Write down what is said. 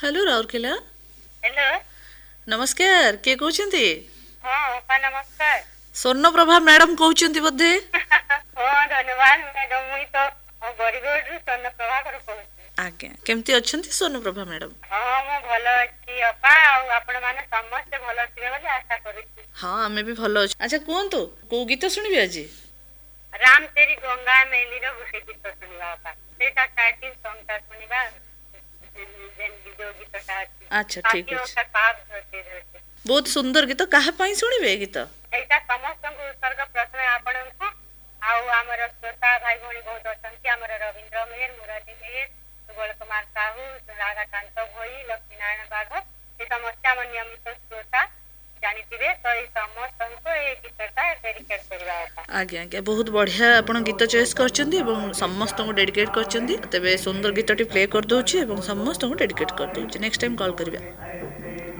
Hello Rourkela. Hello. नमस्कार, किए कहते? हाँ अपा नमस्कार। स्वर्णप्रभा मैडम कहते बोधे? हाँ धन्यवाद मैडम, मुई तो बरीगढ़ स्वर्ण प्रभाकर कहूँ। आज्ञा केमती अच्छंती स्वर्णप्रभा मैडम? हाँ मु भल अच्छी अपा, आपण माने समस्त भल थिबे बोली आशा करूछी। हाँ आमे भी भल अछि। अच्छा कहंतु को गीत सुनिबे आज? राम तेरी गंगा मैली रो गुटे गीत सुनिबा अपा। सेटा टाइटिल सॉन्ग ता सुनिबा, जेन वीडियो गीत ता अछि। अच्छा ठीक अछि। का पाप धरते धरते बहुत सुंदर गीत। काहा पई सुनिबे गीत? एटा समस्त को उत्सर्ग प्रथमे आपण को आउ हमर श्रोता भाई भणी बहुत अछंती। हमर रविंद्र मेहर, मुरली मेहर, सुबल कुमार साहू, राधाकांत भोई, लक्ष्मीनारायण बाघ, ये समस्त हम नियमित श्रोता जानिथिबे। तो ये समस्त को ए गीतटा डेडिकेट करबा होता। आज्ञा आज्ञा बहुत बढ़िया आपण गीत चॉइस करचंती एवं समस्त को डेडिकेट करचंती। तबे सुंदर गीतटी प्ले कर दोछि एवं समस्त को डेडिकेट कर दोछि। नेक्स्ट टाइम कॉल करबा।